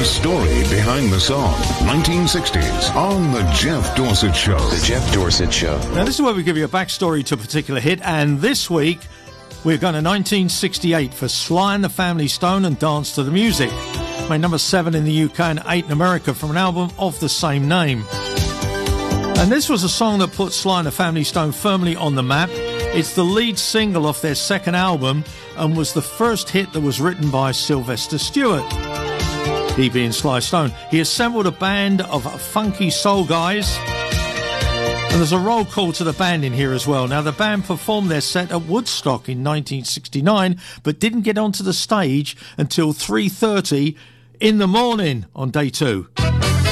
The story behind the song, 1960s, on The Jeff Dorsett Show. The Jeff Dorsett Show. Now, this is where we give you a backstory to a particular hit, and this week we're going to 1968 for Sly and the Family Stone and Dance to the Music. Made number 7 in the UK and 8 in America from an album of the same name. And this was a song that put Sly and the Family Stone firmly on the map. It's the lead single off their second album and was the first hit that was written by Sylvester Stewart. He being Sly Stone. He assembled a band of funky soul guys. And there's a roll call to the band in here as well. Now, the band performed their set at Woodstock in 1969, but didn't get onto the stage until 3:30 in the morning on day 2.